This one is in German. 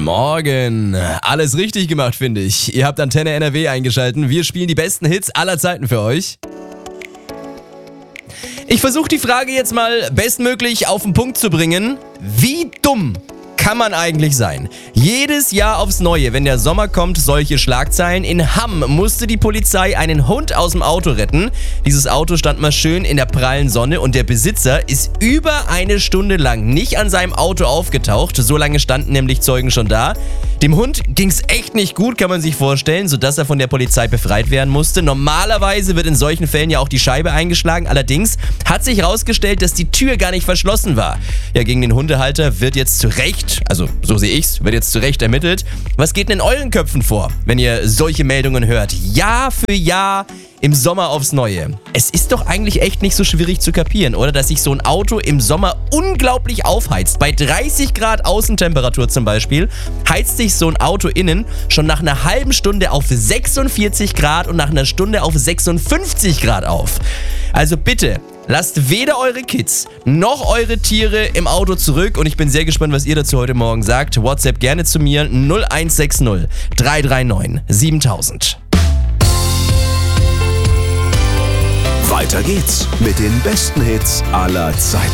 Guten Morgen. Alles richtig gemacht, finde ich. Ihr habt Antenne NRW eingeschaltet. Wir spielen die besten Hits aller Zeiten für euch. Ich versuche die Frage jetzt mal bestmöglich auf den Punkt zu bringen. Wie dumm kann man eigentlich sein? Jedes Jahr aufs Neue, wenn der Sommer kommt, solche Schlagzeilen. In Hamm musste die Polizei einen Hund aus dem Auto retten. Dieses Auto stand mal schön in der prallen Sonne und der Besitzer ist über eine Stunde lang nicht an seinem Auto aufgetaucht. So lange standen nämlich Zeugen schon da. Dem Hund ging's echt nicht gut, kann man sich vorstellen, sodass er von der Polizei befreit werden musste. Normalerweise wird in solchen Fällen ja auch die Scheibe eingeschlagen. Allerdings hat sich herausgestellt, dass die Tür gar nicht verschlossen war. Ja, gegen den Hundehalter wird jetzt zu Recht, also so sehe ich's, wird jetzt zu Recht ermittelt. Was geht denn in euren Köpfen vor, wenn ihr solche Meldungen hört? Jahr für Jahr im Sommer aufs Neue. Es ist doch eigentlich echt nicht so schwierig zu kapieren, oder? Dass sich so ein Auto im Sommer unglaublich aufheizt. Bei 30 Grad Außentemperatur zum Beispiel heizt sich so ein Auto innen schon nach einer halben Stunde auf 46 Grad und nach einer Stunde auf 56 Grad auf. Also bitte, lasst weder eure Kids noch eure Tiere im Auto zurück und ich bin sehr gespannt, was ihr dazu heute Morgen sagt. WhatsApp gerne zu mir 0160 339 7000. Weiter geht's mit den besten Hits aller Zeiten.